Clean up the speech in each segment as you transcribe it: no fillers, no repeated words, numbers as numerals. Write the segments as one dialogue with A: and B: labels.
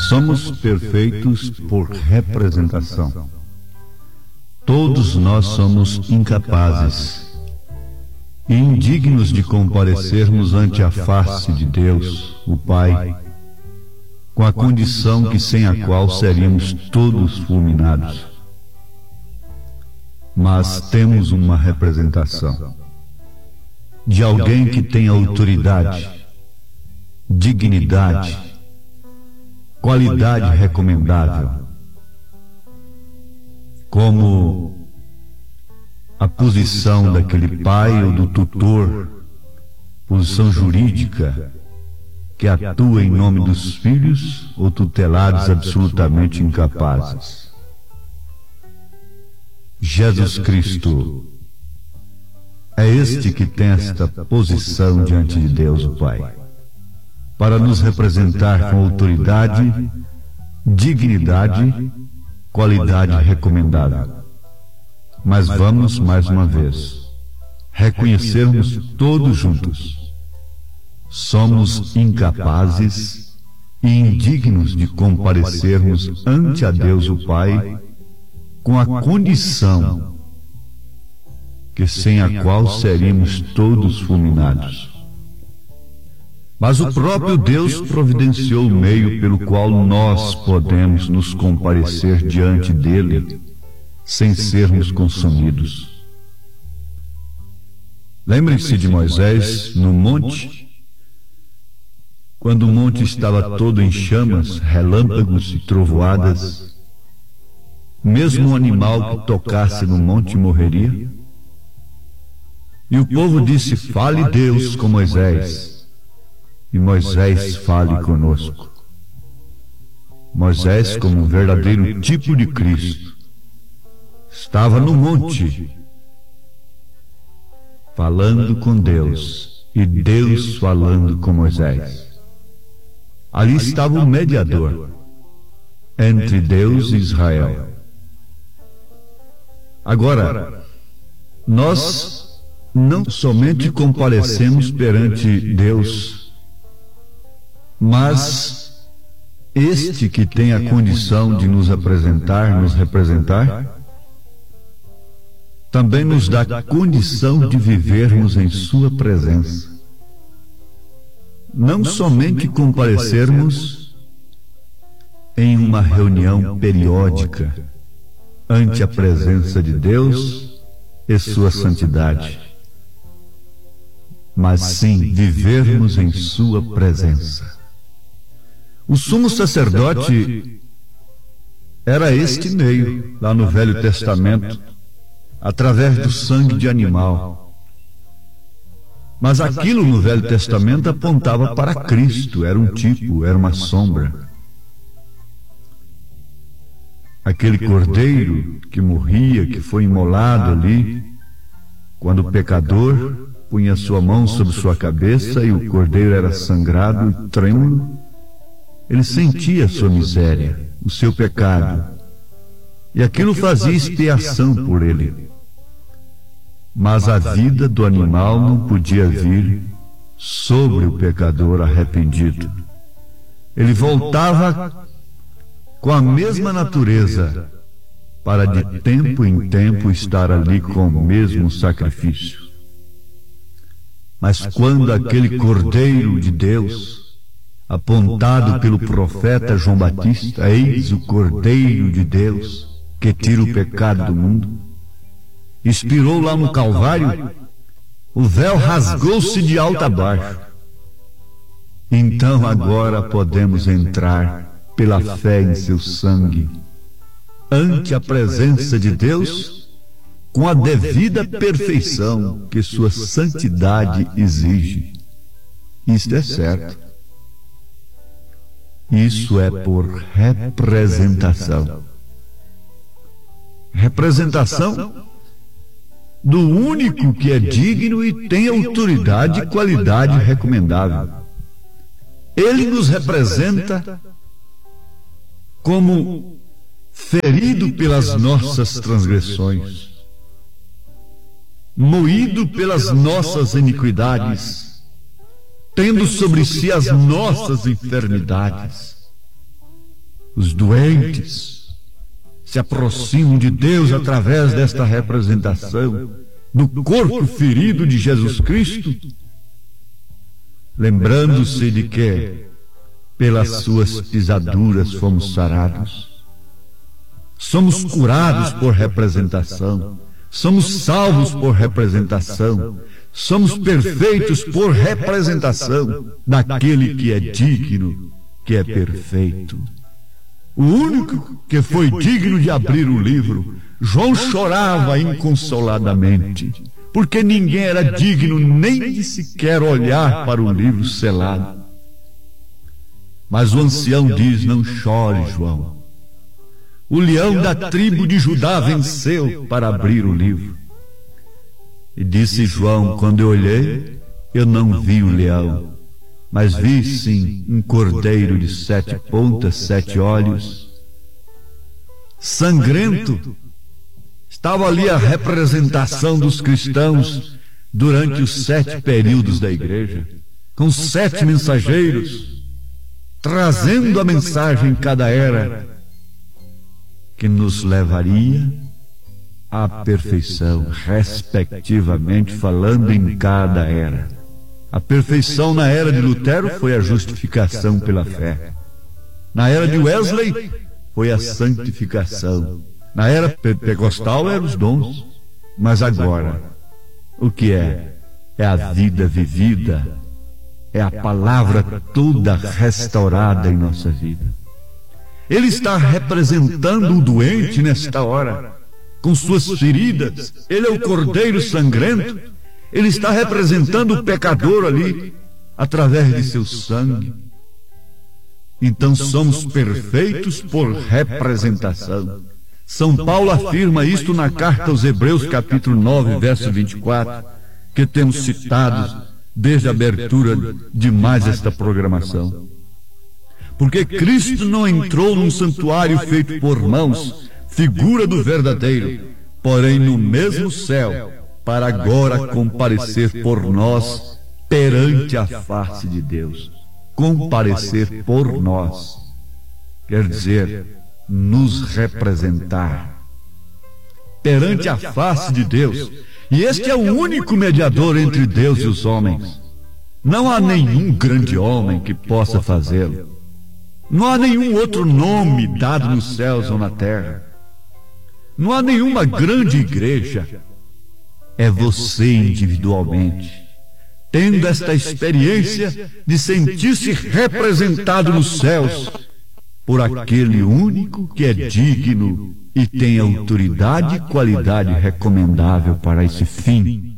A: Somos perfeitos por representação. Todos nós somos incapazes e indignos de comparecermos ante a face de Deus, o Pai, com a condição que sem a qual seríamos todos fulminados. Mas temos uma representação de alguém que tem autoridade, dignidade, qualidade recomendável, como a posição daquele pai ou do tutor, posição jurídica, que atua em nome dos filhos ou tutelados absolutamente incapazes. Jesus Cristo é este que tem esta posição diante de Deus o Pai, para nos representar com autoridade, dignidade, qualidade recomendável. Mas vamos, mais uma vez, reconhecermos todos juntos: somos incapazes e indignos de comparecermos ante a Deus o Pai com a condição que sem a qual seríamos todos fulminados. Mas o próprio Deus providenciou o meio pelo qual nós podemos nos comparecer diante dele sem sermos consumidos. Lembrem-se de Moisés no monte, quando o monte estava todo em chamas, relâmpagos e trovoadas. Mesmo um animal que tocasse no monte morreria. E o povo disse: fale Deus com Moisés, e Moisés fale conosco. Moisés, como um verdadeiro tipo de Cristo, estava no monte, falando com Deus, e Deus falando com Moisés. Ali estava o mediador entre Deus e Israel. Agora, nós não somente comparecemos perante Deus, mas este que tem a condição de nos representar, também nos dá a condição de vivermos em sua presença. Não somente comparecermos em uma reunião periódica ante a presença de Deus e sua santidade, mas sim vivermos em sua presença. O sumo sacerdote era este meio, lá no Velho Testamento, através do sangue de animal. Mas aquilo no Velho Testamento apontava para Cristo, era um tipo, era uma sombra. Aquele cordeiro que morria, que foi imolado ali, quando o pecador punha sua mão sobre sua cabeça e o cordeiro era sangrado e trêmulo, ele sentia a sua miséria, o seu pecado, e aquilo fazia expiação por ele. Mas a vida do animal não podia vir sobre o pecador arrependido. Ele voltava com a mesma natureza, para de tempo em tempo estar ali com o mesmo sacrifício. Mas quando aquele Cordeiro de Deus, apontado pelo profeta João Batista, eis o Cordeiro de Deus que tira o pecado do mundo, expirou lá no Calvário, o véu rasgou-se de alto a baixo. Então agora podemos entrar pela fé em seu sangue ante a presença de Deus com a devida perfeição que sua santidade exige. Isto é certo. Isso é por representação. Representação do único que é digno e tem autoridade e qualidade recomendável. Ele nos representa como ferido pelas nossas transgressões, moído pelas nossas iniquidades, tendo sobre si as nossas enfermidades. os doentes se aproximam de Deus através desta representação do corpo ferido de Jesus Cristo, lembrando-se de que pelas suas pisaduras fomos sarados. Somos curados por representação, somos salvos por representação, somos perfeitos por representação daquele que é digno, que é perfeito. O único que foi digno de abrir o livro, João chorava inconsoladamente, porque ninguém era digno nem de sequer olhar para o livro selado. Mas o ancião diz: não chore, João. O leão da tribo de Judá venceu para abrir o livro. E disse João: quando eu olhei, eu não vi o leão, mas vi sim um cordeiro de 7 pontas, 7 olhos, sangrento. Estava ali a representação dos cristãos durante os 7 períodos da igreja, com 7 mensageiros, trazendo a mensagem em cada era, que nos levaria à perfeição, respectivamente falando, em cada era. A perfeição na era de Lutero foi a justificação pela fé. Na era de Wesley foi a santificação. Na era pentecostal eram os dons. Mas agora, o que é? É a vida vivida, é a palavra toda restaurada em nossa vida. Ele está representando o doente nesta hora, com suas feridas. Ele é o cordeiro sangrento. Ele está representando o pecador ali, através de seu sangue. Então somos perfeitos por representação. São Paulo afirma isto na carta aos Hebreus, capítulo 9, verso 24, que temos citado desde a abertura de mais esta programação. Porque Cristo não entrou num santuário feito por mãos, figura do verdadeiro, porém no mesmo céu, para agora comparecer por nós perante a face de Deus. Comparecer por nós quer dizer nos representar perante a face de Deus. E este é o único mediador entre Deus e os homens. Não há nenhum grande homem que possa fazê-lo. Não há nenhum outro nome dado nos céus ou na terra. Não há nenhuma grande igreja. É você individualmente, tendo esta experiência de sentir-se representado nos céus por aquele único que é digno e tem autoridade e qualidade recomendável para esse fim.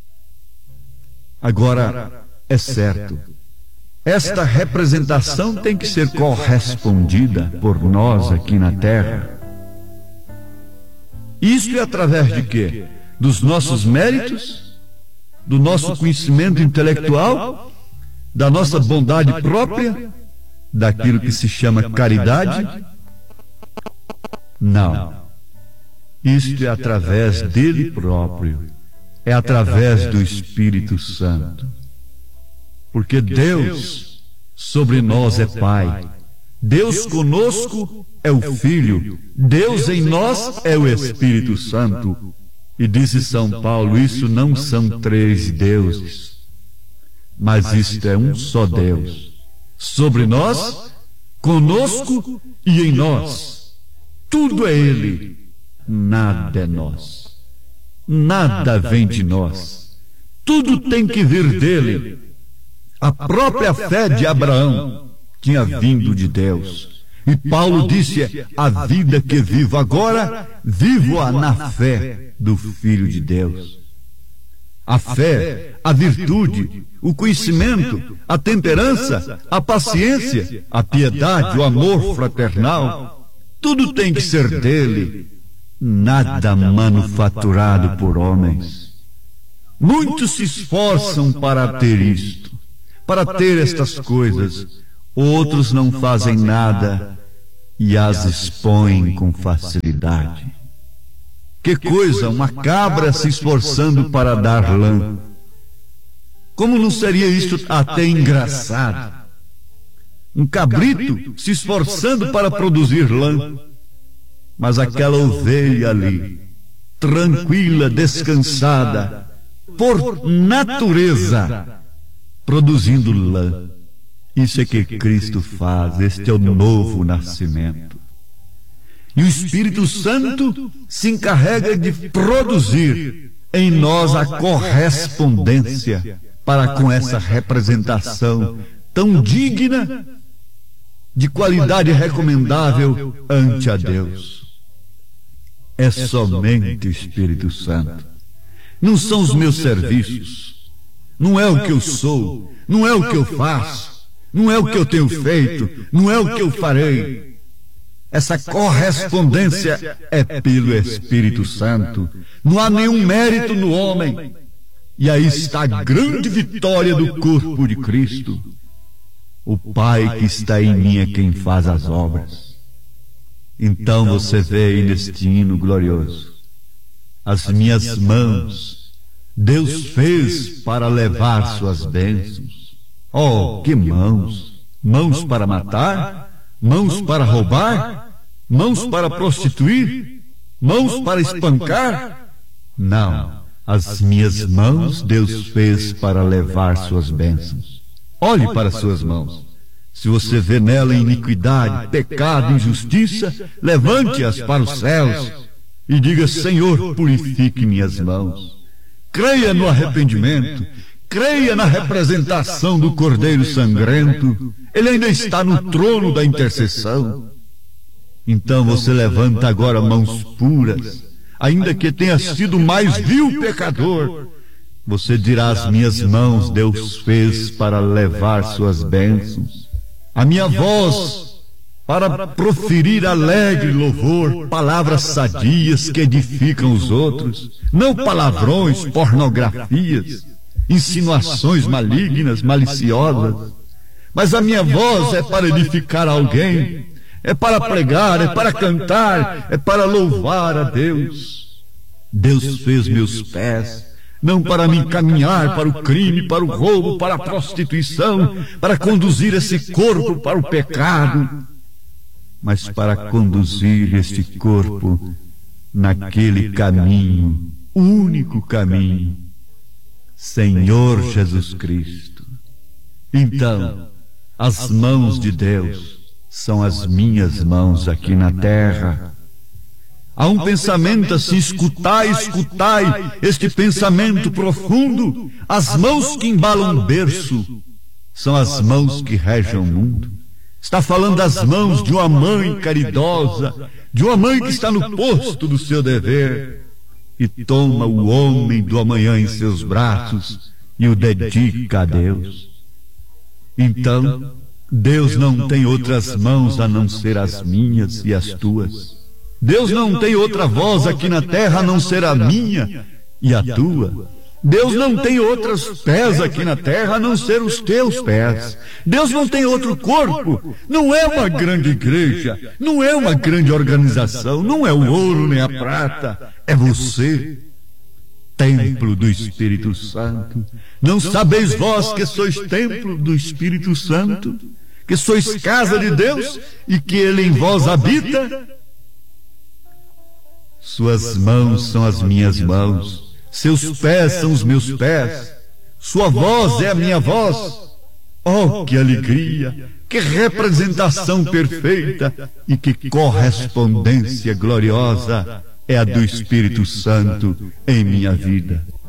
A: Agora, é certo, esta representação tem que ser correspondida por nós aqui na terra. Isto é através de quê? Dos nossos méritos, do nosso conhecimento intelectual, da nossa bondade própria, daquilo que se chama caridade? Não. Isto é através dele próprio, é através do Espírito Santo. Porque Deus sobre nós é Pai, Deus conosco é o Filho, Deus em nós é o Espírito Santo. E disse São Paulo: isso não são 3 deuses, mas isto é um só Deus, sobre nós, conosco e em nós. Tudo é Ele, nada é nós, nada vem de nós, tudo tem que vir dele. A própria fé de Abraão tinha vindo de Deus. E Paulo disse: a vida que vivo agora, vivo-a na fé do Filho de Deus. A fé, a virtude, o conhecimento, a temperança, a paciência, a piedade, o amor fraternal, tudo tem que ser dele, nada manufaturado por homens. Muitos se esforçam para ter isto, para ter estas coisas, outros não fazem nada e as expõem com facilidade. Que coisa, uma cabra se esforçando para dar lã. Como não seria isto até engraçado? um cabrito se esforçando para produzir lã. Mas aquela ovelha ali, tranquila, descansada, por natureza, produzindo lã. Isso é que Cristo faz, este é o novo nascimento. E o Espírito Santo se encarrega de produzir em nós a correspondência para com essa representação tão digna, de qualidade recomendável ante a Deus. É somente o Espírito Santo. Não são os meus serviços, não é o que eu sou, não é o que eu faço, não é o que eu tenho feito, não é o que eu farei. Essa correspondência é pelo Espírito Santo. Não há nenhum mérito no homem. E aí está a grande vitória do corpo de Cristo. O Pai que está em mim é quem faz as obras. Então você vê aí neste hino glorioso: as minhas mãos Deus fez para levar suas bênçãos. Oh, que mãos! Mãos para matar? Mãos para roubar? Mãos para prostituir? Mãos para espancar? Não, as minhas mãos Deus fez para levar suas bênçãos. Olhe para suas mãos. Se você vê nela iniquidade, pecado, injustiça, levante-as para os céus e diga: Senhor, purifique minhas mãos. Creia no arrependimento, creia na representação do Cordeiro sangrento. Ele ainda está no trono da intercessão. Então você levanta agora mãos puras, ainda que tenha sido o mais vil pecador. Você dirá: as minhas mãos Deus fez para levar suas bênçãos. A minha voz para proferir alegre louvor, palavras sadias que edificam os outros, não palavrões, pornografias, insinuações malignas, maliciosas. Mas a minha voz é para edificar alguém, é para pregar, é para cantar, é para louvar a Deus. Deus fez meus pés, não para me encaminhar para o crime, para o roubo, para a prostituição, para conduzir esse corpo para o pecado, mas para conduzir este corpo naquele caminho, único caminho, Senhor Jesus Cristo. Então, as mãos de Deus são as minhas mãos aqui na terra. Há um pensamento assim: escutai, escutai este pensamento profundo. As mãos que embalam o berço são as mãos que regem o mundo. Está falando das mãos de uma mãe caridosa, de uma mãe que está no posto do seu dever e toma o homem do amanhã em seus braços e o dedica a Deus. Então, Deus não tem outras mãos a não ser as minhas e as tuas. Deus não tem outra voz aqui na terra a não ser a minha e a tua. Deus não tem outros pés aqui na terra a não ser os teus pés. Deus não tem outro corpo. Não é uma grande igreja, não é uma grande organização, não é o ouro nem a prata. É você, templo do Espírito Santo. Não sabeis vós que sois templo do Espírito Santo, que sois casa de Deus e que Ele em vós habita? Suas mãos são as minhas mãos, seus pés são os meus pés, sua voz é a minha voz. Oh, que alegria, que representação perfeita e que correspondência gloriosa é a do Espírito Santo em minha vida.